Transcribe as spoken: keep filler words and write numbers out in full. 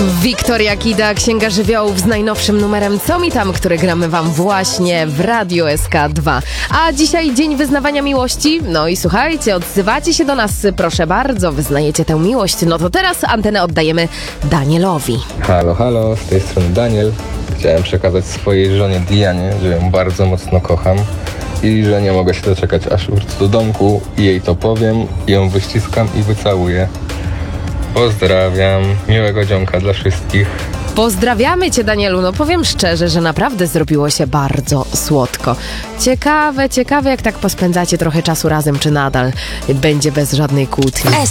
Wiktoria Kida, Księga Żywiołów z najnowszym numerem Co mi tam, który gramy wam właśnie w Radiu S K dwa. A dzisiaj dzień wyznawania miłości. No i słuchajcie, odzywacie się do nas, proszę bardzo, wyznajecie tę miłość. No to teraz antenę oddajemy Danielowi. Halo, halo, z tej strony Daniel. Chciałem przekazać swojej żonie Dianie, że ją bardzo mocno kocham i że nie mogę się doczekać, aż wrócę do domku i jej to powiem, ją wyściskam i wycałuję. Pozdrawiam, miłego dzionka dla wszystkich. Pozdrawiamy cię, Danielu. No powiem szczerze, że naprawdę zrobiło się bardzo słodko. Ciekawe, ciekawe jak tak pospędzacie trochę czasu razem, czy nadal będzie bez żadnej kłótni.